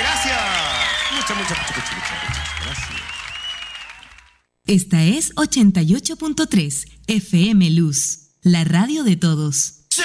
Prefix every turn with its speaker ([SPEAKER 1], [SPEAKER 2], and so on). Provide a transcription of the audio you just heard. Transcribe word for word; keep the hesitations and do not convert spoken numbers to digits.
[SPEAKER 1] gracias. Muchas, muchas, muchas, muchas, muchas gracias.
[SPEAKER 2] Esta es ochenta y ocho punto tres F M Luz, la radio de todos.